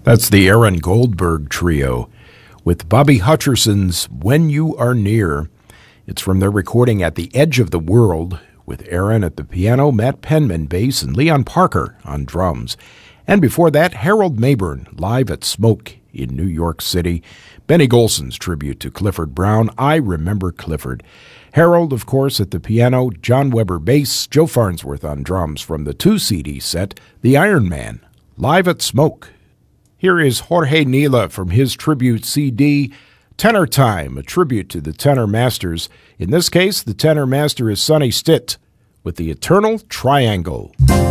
That's the Aaron Goldberg Trio with Bobby Hutcherson's When You Are Near. It's from their recording At the Edge of the World, with Aaron at the piano, Matt Penman bass, and Leon Parker on drums. And before that, Harold Mabern live at Smoke in New York City. Benny Golson's tribute to Clifford Brown, I Remember Clifford. Harold, of course, at the piano, John Weber bass, Joe Farnsworth on drums from the 2-CD set, The Iron Man, live at Smoke. Here is Jorge Nila from his tribute CD, Tenor Time, a tribute to the tenor masters. In this case, the tenor master is Sonny Stitt with the Eternal Triangle.